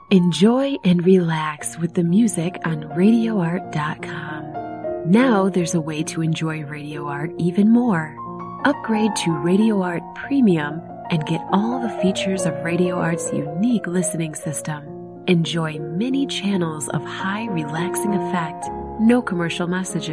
Enjoy and relax with the music on RadioArt.com. Now there's a way to enjoy Radio Art even more. Upgrade to Radio Art Premium and get all the features of Radio Art's unique listening system. Enjoy many channels of high relaxing effect, no commercial messages.